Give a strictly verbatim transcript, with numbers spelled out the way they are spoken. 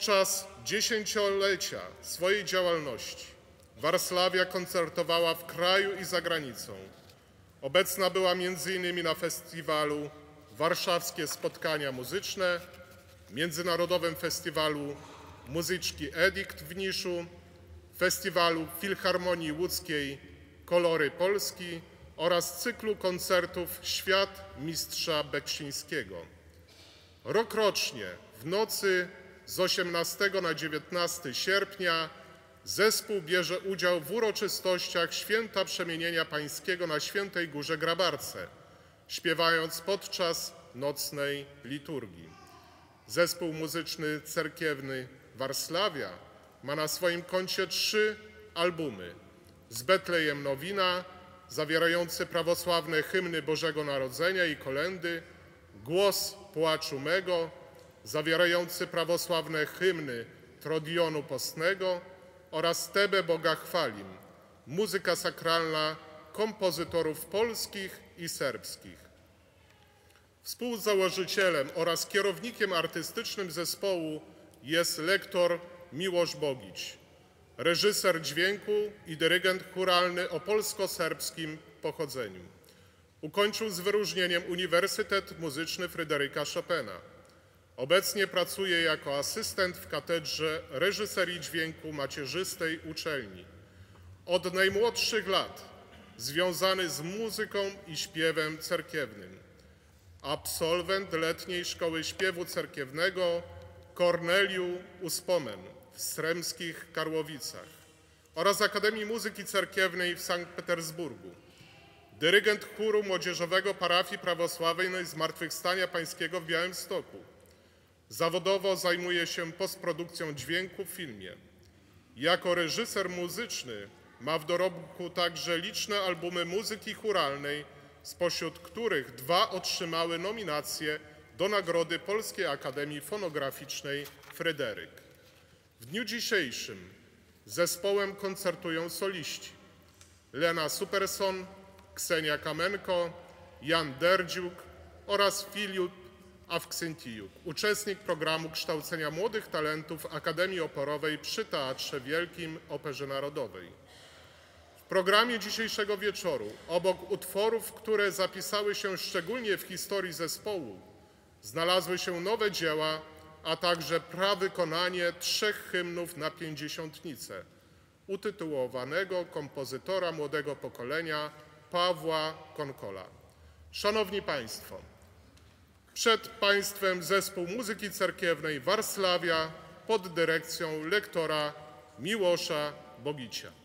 Podczas dziesięciolecia swojej działalności Warszawia koncertowała w kraju i za granicą. Obecna była między innymi na festiwalu Warszawskie Spotkania Muzyczne, Międzynarodowym Festiwalu Muzyczki Edikt w Niszu, Festiwalu Filharmonii Łódzkiej Kolory Polski oraz cyklu koncertów Świat Mistrza Beksińskiego. Rokrocznie w nocy z osiemnastego na dziewiętnastego sierpnia zespół bierze udział w uroczystościach Święta Przemienienia Pańskiego na Świętej Górze Grabarce, śpiewając podczas nocnej liturgii. Zespół muzyczny cerkiewny Warszawia ma na swoim koncie trzy albumy: Z Betlejem Nowina, zawierający prawosławne hymny Bożego Narodzenia i kolędy, Głos Płaczu Mego, zawierający prawosławne hymny Trodionu Postnego oraz Tebe Boga Chwalim, muzyka sakralna kompozytorów polskich i serbskich. Współzałożycielem oraz kierownikiem artystycznym zespołu jest lektor Miłosz Bogić, reżyser dźwięku i dyrygent chóralny o polsko-serbskim pochodzeniu. Ukończył z wyróżnieniem Uniwersytet Muzyczny Fryderyka Chopina. Obecnie pracuje jako asystent w Katedrze Reżyserii Dźwięku macierzystej uczelni. Od najmłodszych lat związany z muzyką i śpiewem cerkiewnym. Absolwent Letniej Szkoły Śpiewu Cerkiewnego Korneliu Uspomen w Sremskich Karłowicach oraz Akademii Muzyki Cerkiewnej w Sankt Petersburgu. Dyrygent chóru młodzieżowego parafii prawosławnej Zmartwychwstania Pańskiego w Białymstoku. Zawodowo zajmuje się postprodukcją dźwięku w filmie. Jako reżyser muzyczny ma w dorobku także liczne albumy muzyki chóralnej, spośród których dwa otrzymały nominacje do Nagrody Polskiej Akademii Fonograficznej Fryderyk. W dniu dzisiejszym z zespołem koncertują soliści: Lena Superson, Ksenia Kamenko, Jan Derdziuk oraz Filiut Awksentijuk, uczestnik programu kształcenia młodych talentów Akademii Oporowej przy Teatrze Wielkim Operze Narodowej. W programie dzisiejszego wieczoru, obok utworów, które zapisały się szczególnie w historii zespołu, znalazły się nowe dzieła, a także prawykonanie trzech hymnów na pięćdziesiątnicę, utytułowanego kompozytora młodego pokolenia Pawła Konkola. Szanowni Państwo, przed Państwem zespół muzyki cerkiewnej Warszawia pod dyrekcją lektora Miłosza Bogicia.